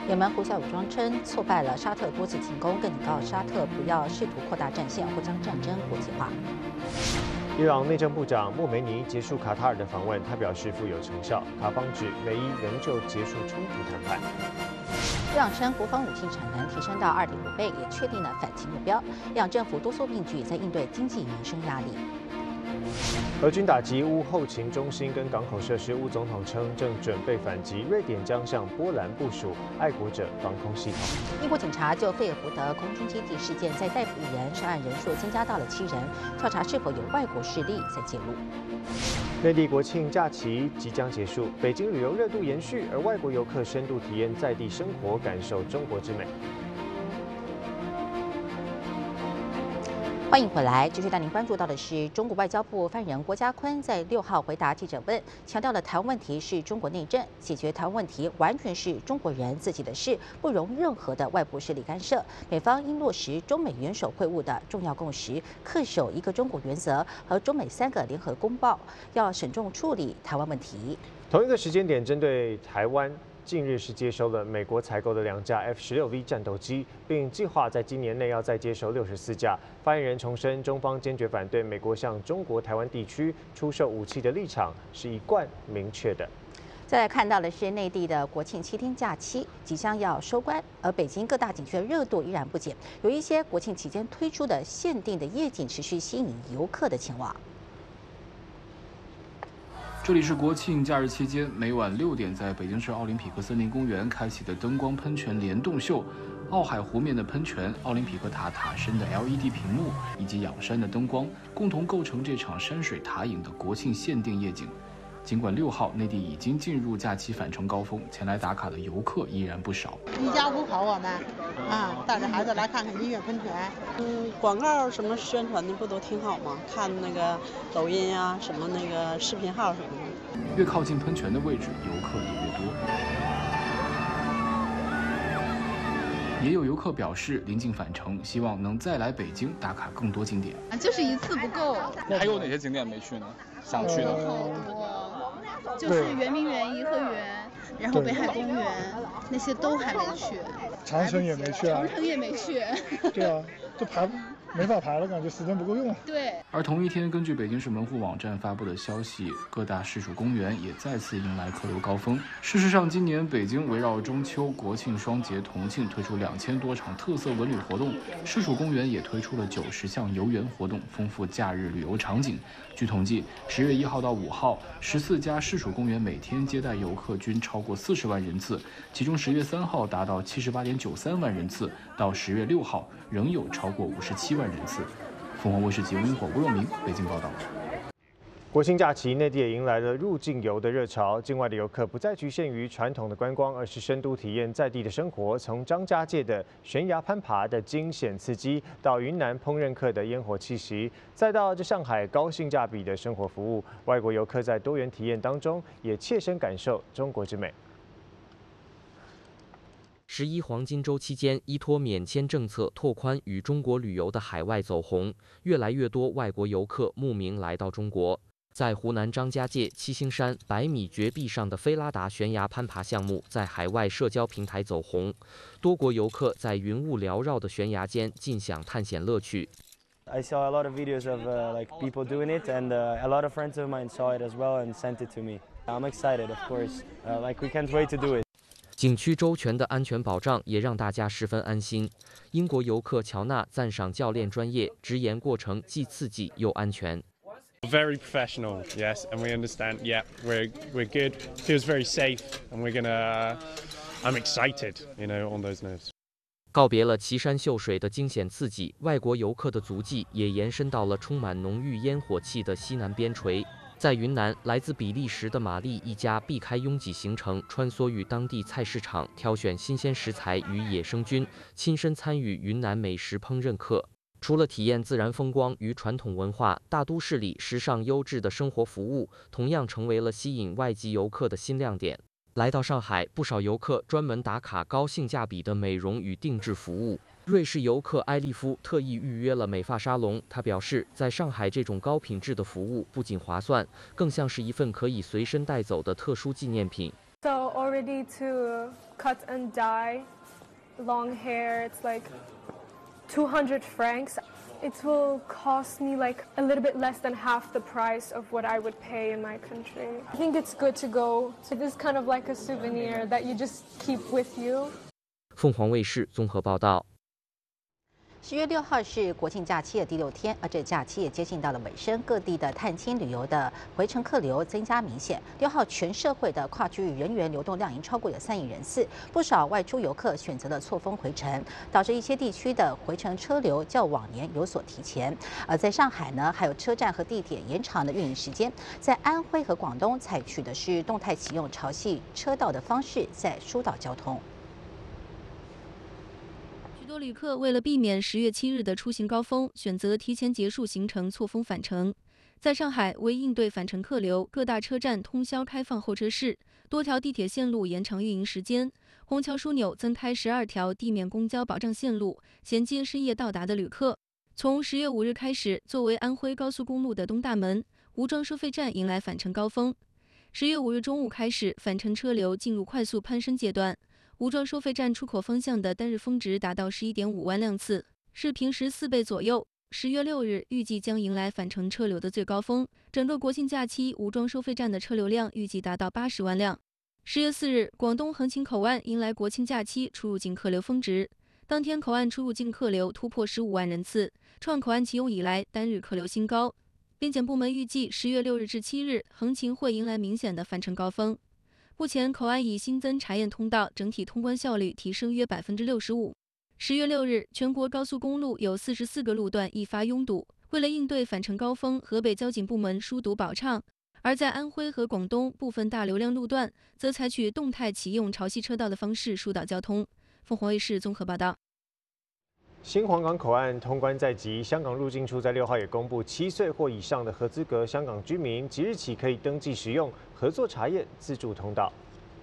也门胡塞武装称挫败了沙特多次进攻，更警告沙特不要试图扩大战线或将战争国际化。 伊朗内政部长莫梅尼结束卡塔尔的访问，他表示富有成效。卡方指美伊仍就结束冲突谈判。 伊朗称国防武器产能提升到2.5倍，也确定了反击目标。伊朗政府多措并举，在应对经济民生压力。 俄军打击乌后勤中心跟港口设施，乌总统称正准备反击。瑞典将向波兰部署爱国者防空系统。 英国警察就费尔福德空军基地事件再逮捕1人，涉案人数增加到了7人，调查是否有外国势力在介入。 内地国庆假期即将结束，北京旅游热度延续，而外国游客深度体验在地生活，感受中国之美。 欢迎回来，继续带您关注到的是，中国外交部发言人郭家坤在6号回答记者问，强调了台湾问题是中国内政，解决台湾问题完全是中国人自己的事，不容任何的外部势力干涉。美方应落实中美元首会晤的重要共识，恪守一个中国原则和中美3个联合公报，要慎重处理台湾问题。 同一个时间点，针对台湾。近日是接收了美国采购的2架 F-16V 战斗机，并计划在今年内要再接收64架。发言人重申，中方坚决反对美国向中国台湾地区出售武器的立场是一贯明确的。 再来看到的是内地的国庆7天假期即将要收官，而北京各大景区的热度依然不减，有一些国庆期间推出的限定的夜景持续吸引游客的前往。 这里是国庆假日期间每晚6点在北京市奥林匹克森林公园开启的灯光喷泉联动秀。奥海湖面的喷泉、奥林匹克塔塔身的 LED 屏幕以及仰山的灯光，共同构成这场山水塔影的国庆限定夜景。尽管6号内地已经进入假期返程高峰，前来打卡的游客依然不少。 一家5口我们带着孩子来看看音乐喷泉。 广告什么宣传的不都挺好吗？看那个抖音啊，什么那个视频号什么的。 越靠近喷泉的位置，游客也越多。也有游客表示，临近返程，希望能再来北京打卡更多景点。 就是一次不够。 还有哪些景点没去呢？想去的？ 好多，就是圆明园、颐和园，然后北海公园，那些都还没去。 长城也没去啊。 长城也没去。 对啊，这没法排了，感觉时间不够用。 对。 而同一天，根据北京市门户网站发布的消息，各大市属公园也再次迎来客流高峰。事实上，今年北京围绕中秋、国庆双节、同庆推出2000多场特色文旅活动，市属公园也推出了90项游园活动，丰富假日旅游场景。据统计，10月1号到5号，14家市属公园每天接待游客均超过40万人次，其中10月3号达到78.93万人次，到10月6号仍有超过57万人次。凤凰卫视记者吴若明北京报道。 国庆假期，内地也迎来了入境游的热潮。境外的游客不再局限于传统的观光，而是深度体验在地的生活。从张家界的悬崖攀爬的惊险刺激，到云南烹饪客的烟火气息，再到这上海高性价比的生活服务，外国游客在多元体验当中也切身感受中国之美。 11黄金周期间，依托免签政策拓宽与中国旅游的海外走红，越来越多外国游客慕名来到中国。在湖南张家界七星山100米绝壁上的菲拉达悬崖攀爬项目在海外社交平台走红，多国游客在云雾缭绕的悬崖间尽享探险乐趣。 I saw a lot of videos of like people doing it, and a lot of friends of mine saw it as well and sent it to me. I'm excited, of course. Like we can't wait to do it. 景区周全的安全保障也让大家十分安心。英国游客乔纳赞赏教练专业，直言过程既刺激又安全。 Very professional, yes, and we understand. Yeah, we're good. Feels very safe, and we're gonna. I'm excited, on those nerves. 告别了奇山秀水的惊险刺激，外国游客的足迹也延伸到了充满浓郁烟火气的西南边陲。在云南，来自比利时的玛丽一家避开拥挤行程，穿梭于当地菜市场，挑选新鲜食材与野生菌，亲身参与云南美食烹饪课。除了体验自然风光与传统文化，大都市里时尚优质的生活服务同样成为了吸引外籍游客的新亮点。来到上海，不少游客专门打卡高性价比的美容与定制服务。瑞士游客埃利夫特意预约了美发沙龙，他表示，在上海这种高品质的服务不仅划算，更像是一份可以随身带走的特殊纪念品。 So already to cut and dye long hair, it's like 200 francs. It will cost me like a little bit less than half the price of what I would pay in my country. I think it's good to go. So this is kind of like a souvenir that you just keep with you. 凤凰卫视综合报道。 10月6号是国庆假期的第6天，而这假期也接近到了尾声，各地的探亲旅游的回程客流增加明显。6号全社会的跨区域人员流动量已经超过了3亿人次，不少外出游客选择了错峰回程，导致一些地区的回程车流较往年有所提前。而在上海呢，还有车站和地铁延长的运营时间。在安徽和广东采取的是动态启用潮汐车道的方式，在疏导交通。 许多旅客为了避免10月7日的出行高峰，选择提前结束行程，错峰返程。在上海，为应对返程客流，各大车站通宵开放候车室，多条地铁线路延长运营时间，虹桥枢纽增开12条地面公交保障线路，衔接深夜到达的旅客。从10月5日开始，作为安徽高速公路的东大门，吴庄收费站迎来返程高峰。10月5日中午开始，返程车流进入快速攀升阶段。吴庄收费站出口方向的单日峰值达到11.5万辆次，是平时4倍左右。10月6日预计将迎来返程车流的最高峰，整个国庆假期吴庄收费站的车流量预计达到80万辆。10月4日，广东横琴口岸迎来国庆假期出入境客流峰值，当天口岸出入境客流突破15万人次，创口岸启用以来单日客流新高。边检部门预计10月6日至7日，横琴会迎来明显的返程高峰。目前口岸已新增查验通道，整体通关效率提升约65%。10月6日，全国高速公路有44个路段易发拥堵。为了应对返程高峰，河北交警部门疏堵保畅；而在安徽和广东部分大流量路段，则采取动态启用潮汐车道的方式疏导交通。凤凰卫视综合报道。 新皇岗口岸通关在即，香港入境处在6号也公布，7岁或以上的合资格香港居民即日起可以登记使用合作查验自助通道，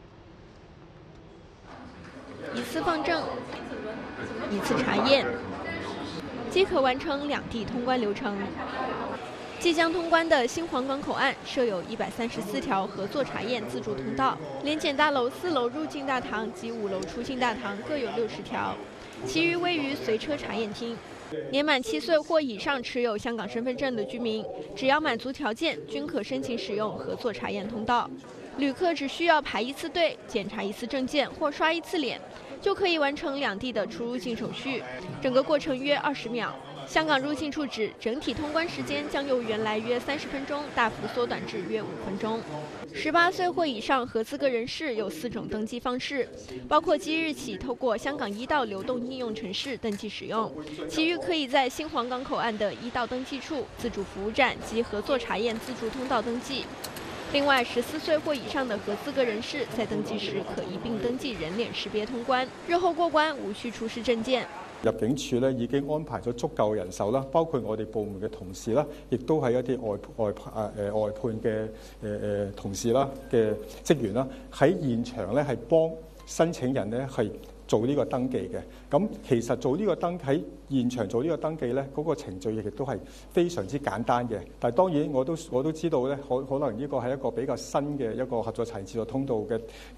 一次放证，一次查验，即可完成两地通关流程。即将通关的新皇岗口岸设有134条合作查验自助通道，联检大楼4楼入境大堂及5楼出境大堂各有60条。其余位于随车查验厅。年满7岁或以上持有香港身份证的居民，只要满足条件，均可申请使用合作查验通道。旅客只需要排1次队、检查1次证件或刷1次脸，就可以完成两地的出入境手续。整个过程约20秒。香港入境处指，整体通关时间将由原来约30分钟大幅缩短至约5分钟。18岁或以上合资格人士有4种登记方式，包括即日起透过香港1道流动应用程式登记使用，其余可以在新皇岗口岸的1道登记处、自主服务站及合作查验自助通道登记。另外，14岁或以上的合资格人士在登記時可一並登記人臉識別通關，日後過關無需出示證件。 入境處咧已經安排咗足夠人手啦，包括我哋部門嘅同事啦，亦都係一啲外判嘅同事啦嘅職員啦，喺現場咧係幫申請人咧係做呢個登記嘅。咁其實做呢個喺現場做呢個登記咧，嗰個程序亦都係非常之簡單嘅。但係當然我都知道咧，可能呢個係一個比較新嘅一個合作查驗自助通道嘅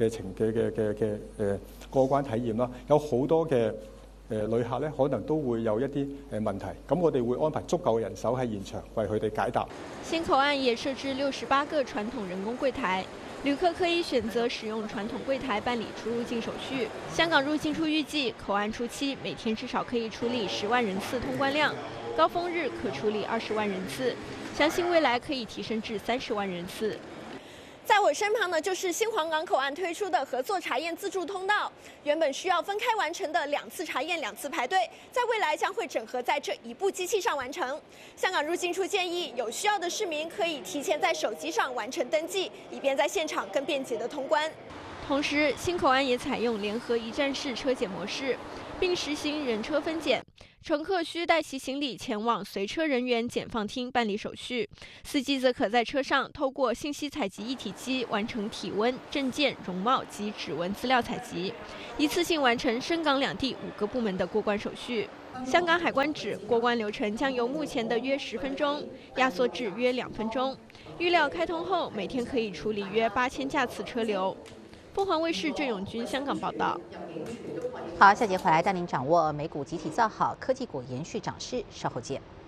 過關體驗啦，有好多嘅旅客咧可能都會有一啲問題，咁我哋會安排足夠人手喺現場為佢哋解答。 新口岸也設置68個傳統人工櫃台，旅客可以選擇使用傳統櫃台辦理出入境手續。香港入境處預計口岸初期每天至少可以處理10萬人次通關量，高峰日可處理20萬人次，相信未來可以提升至30萬人次。 在我身旁呢，就是新皇岗口岸推出的合作查验自助通道。原本需要分开完成的2次查验、2次排队，在未来将会整合在这一部机器上完成。香港入境处建议，有需要的市民可以提前在手机上完成登记，以便在现场更便捷的通关。 同时，新口岸也采用联合一站式车检模式，并实行人车分检。乘客需带其行李前往随车人员检放厅办理手续，司机则可在车上透过信息采集一体机完成体温、证件、容貌及指纹资料采集，一次性完成深港两地5个部门的过关手续。香港海关指，过关流程将由目前的约10分钟压缩至约2分钟，预料开通后每天可以处理约8000架次车流。 凤凰卫视郑永军香港报道。 好，下节回来带您掌握美股集体造好，科技股延续涨势，稍后见。